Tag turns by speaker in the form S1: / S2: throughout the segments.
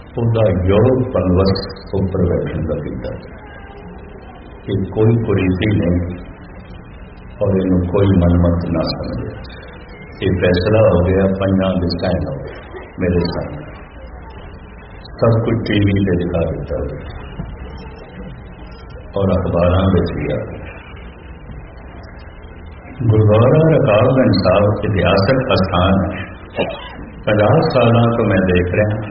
S1: ਉਹਦਾ ਯੋਗ ਪਨਵਸ ਉੱਪਰ ਬੈਠਣ ਦਾ ਕੀਤਾ ਕਿ ਕੋਈ ਕੁਰੀਤੀ ਨਹੀਂ और इन्हों कोई मनमत ना समझे। ये फैसला हो गया पंजा डिजाइन हो गया मेरे सामने, सब कुछ टीवी पे दिखा देता है और अखबार में भी आ गया। गुरुद्वारा रकाबगंज साहब इतिहासक स्थान है, 50 साल तो मैं देख रहा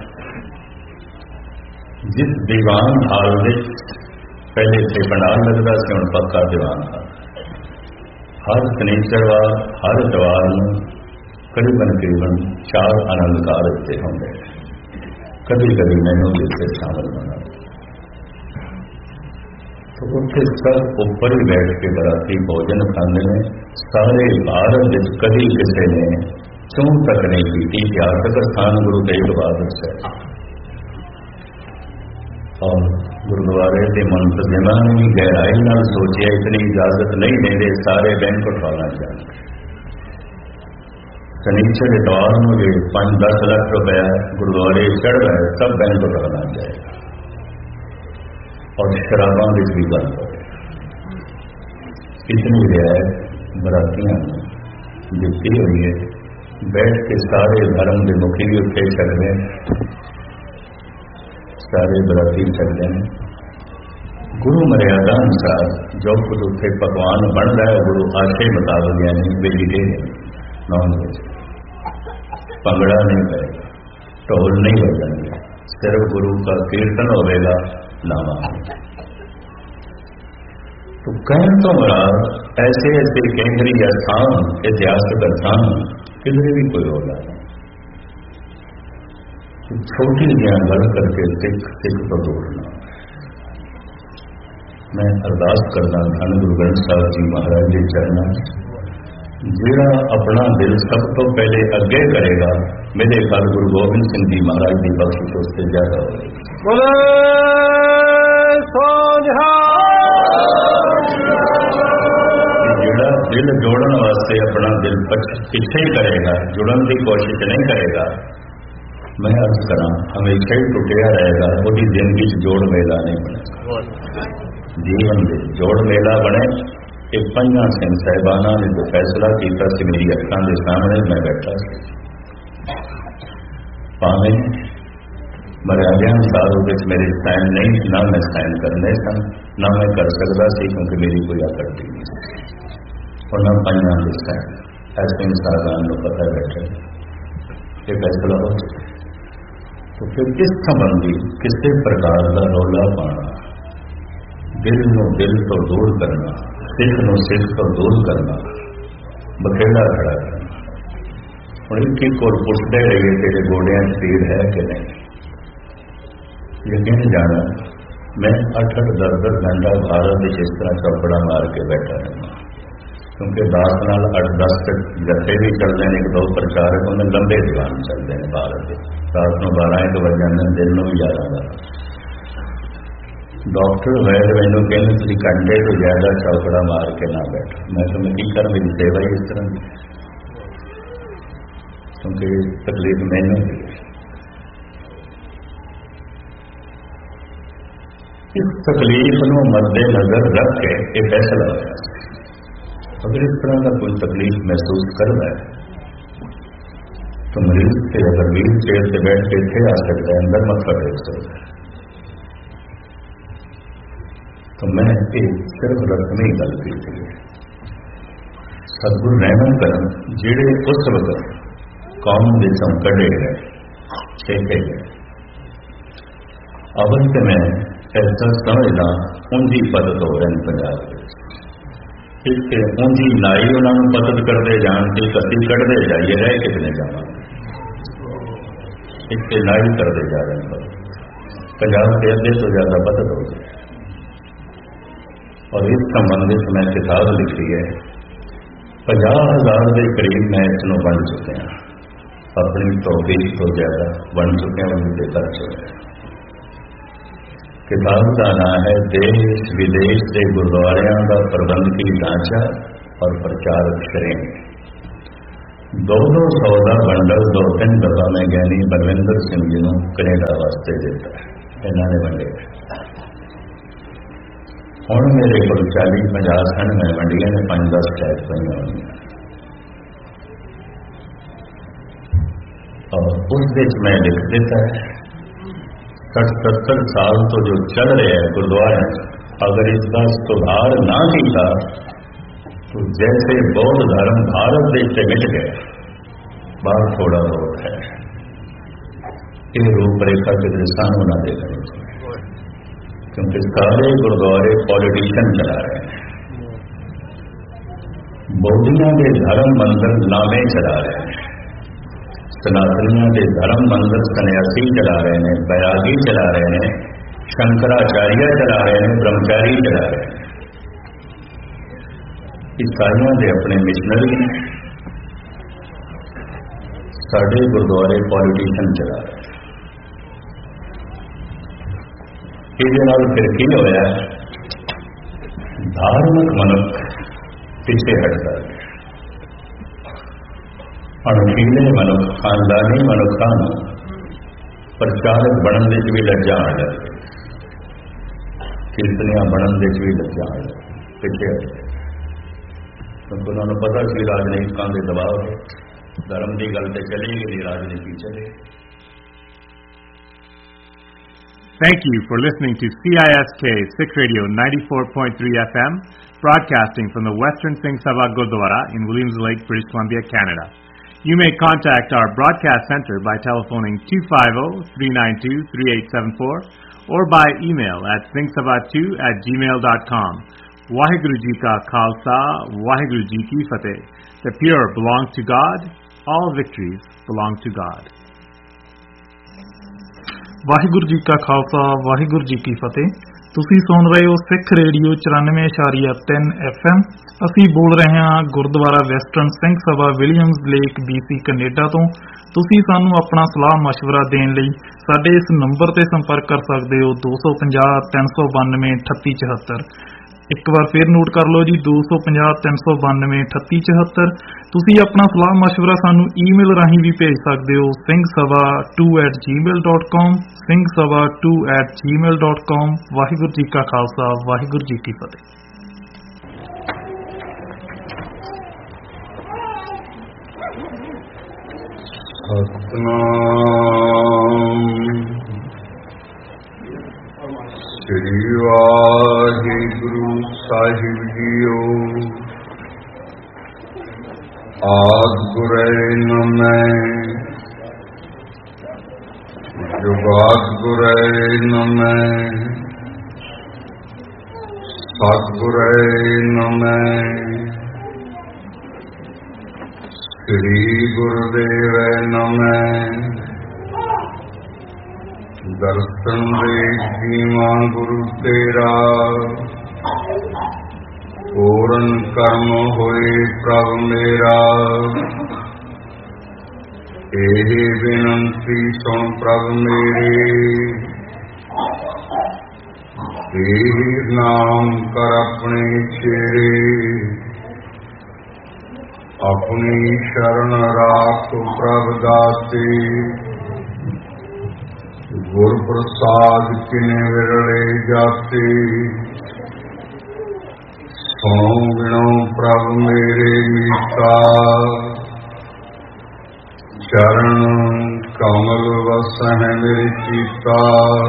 S1: जिस दीवान हाल में पहले से पंडाल लगता से हम पक्का दीवान था। हर शनिचरवार हर इतवार करीबन 4 आनंदकार इतने होंगे, कभी कभी मैनू जिससे शामिल होना तो उत्थे सब ऊपर ही बैठ के बराती भोजन खाते हैं। सारे भारत कभी किसी ने चूं तक नहीं की। इतिहासक स्थान गुरु तेग बहादुर साहब और गुरुद्वारे के मुंतजिमा ने भी गहराई नाल सोचिया इतनी इजाजत नहीं देते, सारे बैंक उठाना चाहते। शनिचर इतवार में जो 5-10 लाख रुपया गुरुद्वारे चढ़ रहा है सब बैंक उठाना जाएगा और शराबा भी बंद हो गया। इतनी रियायत बरातियां दिखती हुई है। बैठ के सारे धर्म के मुखी भी उत्थे चल रहे, सारे बराती चल रहे हैं। गुरु मर्यादा अनुसार जो कुछ उत्थे पकवान बन रहा है गुरु आशे मुताबिक यानी वेजिटेरियन नॉन वेज, भंगड़ा नहीं करेगा, ढोल नहीं बजाएंगे, सिर्फ गुरु का कीर्तन होगा, नामा। तो कहने तो मुराद ऐसे ऐसे केंद्रीय स्थान ऐतिहासिक स्थान किधर भी कोई होगा छोटी ज्ञान गल करके सिख तो दूरना। मैं अरदास करना धन गुरु ग्रंथ साहब जी महाराज के चरणों, जिहड़ा अपना दिल सब तो पहले अगे करेगा मेरे ख्याल गुरु गोबिंद सिंह जी महाराज की बख्शिश उससे ज्यादा होगी। जिहड़ा दिल जोड़न वास्ते अपना दिल पीछे ही करेगा, जुड़न की कोशिश नहीं करेगा, मैं अर्ज करा हमेशा ही टुटिया रहेगा, वही जिंदगी जोड़ मेला नहीं बनेगा। जीवन में जोड़ मेला बने। एक 5 सिंह साहिबाना ने जो फैसला किया मेरी अखा के सामने मैं बैठा भावे मर्यादा अनुसार मेरे साइन नहीं, ना मैं साइन करने सन ना मैं कर सकता सी क्योंकि मेरी कोई आकर्ति नहीं और ना 5 के साइन ऐसे साहबान को पता बैठे ये फैसला हो। तो फिर इस संबंधी किसी प्रकार का रौला पाना, दिल को दिल तो दूर करना, सिख को सिख तो दूर करना, बखेड़ा खड़ा करना। और इनकी कोर पुछते रहिए तेरे गोड़िया पीड़ है कि नहीं। यकीन जाना मैं 8-8 10-10 घंटा भारत में इस तरह चौपड़ा मार के बैठा रहना, क्योंकि दास नाल 8-10 जत्थे भी चलते हैं, 1-2 प्रचारक उन्हें लंबे दीवान चलते हैं भारत के। रात को 12-1 बज जाते हैं, दिन में भी 11 डॉक्टर वैद मैनू कहने तुम घंटे तो ज्यादा चौकड़ा मार के ना बैठो। मैं तुम्हें की कर, मेरी सेवा ही इस तरह क्योंकि तकलीफ मैंने भी। इस तकलीफ को मद्देनजर रख के ये फैसला होया, अगर इस तरह का कोई तकलीफ महसूस कर रहा है तो मरीज से अगर व्हील चेयर से बैठ के इतने आ सकता है, अंदर मत्था टेक सकता है। तो मैं एक सिर्फ रस्मी गल की थी। सतगुरु रहमत करन जेड़े उस वक्त कौम विचों कढ़े गए छेके गए, अवल से मैं ऐसा समझना ऊंजी पदत हो रहे हैं पंजाब इसके ऊंजी नाई उन्होंने पदत करते जान के कसी कढ़ते जाइए रह कितने जावा इसके नाई करते जा रहे हैं। पंजाब के अद्धे तो ज्यादा पदत हो गए और इस संबंधित मैं किताब लिखी है। 50,000 के करीब मैं इसनों बन चुके हैं, अपनी तौफीक तो ज्यादा बन चुके हैं, उनके खर्च हो गए। किताब का नाम है देश विदेश के गुरुद्वारियों का प्रबंध की ढांचा और प्रचारक श्रेणी। 2 सौ का बंडल 2-3 डब्बा मैं ज्ञानी बलविंदर सिंह जी को कनेडा वास्ते दिता, इन्होंने वंडे। हुण मेरे को 40-50 सन, मैं वंडिया ने 5-10 कैद पईयां होईयां, और उस विच मैं लिख दिता है 60-70 साल तो जो चल रहा है गुरुद्वारे, अगर इसका सुधार ना किया तो जैसे बौद्ध धर्म भारत देश से मिट गया, बाहर थोड़ा बहुत है, ये रूपरेखा किधर सानू ना देखनी चाहिए, क्योंकि सारे गुरुद्वारे पॉलिटिशियन चला रहे हैं, बौद्धियों के धर्म मंदिर नामे चला रहे हैं, सनातनियों के धर्म मंदिर सन्यासी चला रहे हैं, बैरागी चला रहे हैं, शंकराचार्य चला रहे हैं, ब्रह्मचारी चला रहे हैं, ईसाइयों के अपने मिशनरी ने, साढ़े गुरुद्वारे पॉलिटिशियन चला रहे हैं। ਇਹਦੇ ਨਾਲ फिर की होया, धार्मिक मनुख पिछे हटता है, अणखीले मनुख खानदानी मनुखों प्रचारक बनने की भी लज्जा आ जाती, कीर्तनियां बनने की भी लज्जा आ जाती, पिछे हट गए, क्योंकि उन्होंने पता कि राजनीतिकों के दबाव है, धर्म की गल तो चलेगी नहीं, राजनीति चलेगी।
S2: Thank you for listening to CISK Sikh Radio 94.3 FM, broadcasting from the Western Singh Sabha Gurdwara in Williams Lake, British Columbia, Canada. You may contact our broadcast center by telephoning 250-392-3874 or by email at singhsabha2@gmail.com. Waheguru Ji Ka Khalsa, Waheguru Ji Ki Fateh. The pure belong to God, all victories belong to God.
S3: Waheguru ji ਕਾ ਖਾਲਸਾ, ਵਾਹਿਗੁਰੂ ਜੀ ਕੀ ਫਤਿਹ। ਤੁਸੀਂ ਸੁਣ ਰਹੇ ਹੋ ਸਿੱਖ radio 94.3 FM। ਅਸੀਂ ਬੋਲ ਰਹੇ ਹਾਂ Gurdwara western Singh Sabha Williams lake BC Canada ਤੋਂ। ਤੁਸੀਂ ਸਾਨੂੰ ਆਪਣਾ ਸਲਾਹ ਮਸ਼ਵਰਾ ਦੇਣ ਲਈ ਸਾਡੇ ਇਸ ਨੰਬਰ ਤੇ ਸੰਪਰਕ ਕਰ ਸਕਦੇ ਹੋ 250-392-3874। ਇੱਕ ਵਾਰ ਫਿਰ ਨੋਟ ਕਰ ਲਓ ਜੀ, 250-392-3874। ਤੁਸੀਂ ਆਪਣਾ ਸਲਾਹ ਮਸ਼ਵਰਾ ਸਾਨੂੰ ਈਮੇਲ ਰਾਹੀਂ ਵੀ ਭੇਜ ਸਕਦੇ ਹੋ singhsabha2@gmail.com, singhsabha2@gmail.com। ਵਾਹਿਗੁਰੂ ਜੀ ਕਾ ਖਾਲਸਾ, ਵਾਹਿਗੁਰੂ ਜੀ ਕੀ ਫਤਿਹ।
S4: ਸਤਨਾਮ ਸ੍ਰੀ ਵਾਹਿਗੁਰੂ ਸਾਹਿਬ ਜੀਓ। ਆਦਿ ਗੁਰੇ ਨਮੈ, ਜੁਗਾਦ ਗੁਰੇ ਨਮੈ, ਸਤਿਗੁਰੇ ਨਮੈ, ਸ੍ਰੀ ਗੁਰਦੇਵ ਨਮੈ। ਦਰਸ਼ਨ ਦੇ ਜੀਵਾਂ ਗੁਰੂ ਤੇਰਾ, ਪੂਰਨ ਕਰਮ ਹੋਏ ਪ੍ਰਭ ਮੇਰਾ। ਇਹ ਬੇਨੰਤੀ ਸੁਣ ਪ੍ਰਭ ਮੇਰੇ, ਇਹ ਨਾਮ ਕਰ ਆਪਣੇ ਚੇਰੇ। ਆਪਣੀ ਸ਼ਰਨ ਰਾਖ ਪ੍ਰਭ ਦਾਤੇ, ਗੁਰ ਪ੍ਰਸਾਦ ਕਿਨੇ ਵਿਰਲੇ ਜਾਤੇ। ਸੁਣੋ ਬਿਨੋ ਪ੍ਰਭ ਮੇਰੇ ਮੀਤਾ, ਚਰਨ ਕਮਲ ਵਸਹਿ ਮੇਰੇ ਚੀਤਾ।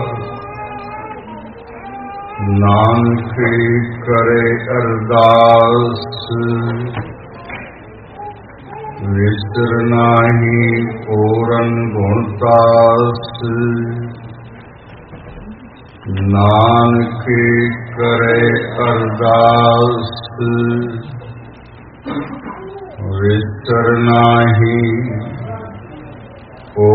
S4: ਨਾਨਕ ਕਰੇ ਅਰਦਾਸ, ਵਿਸਰ ਨਾਹੀ ਪੂਰਨ ਗੁਣਤਾਸ। ਨਾਨਕ ਕਰੇ ਅਰਦਾਸ, ਵਿਸਰ ਨਾਹੀ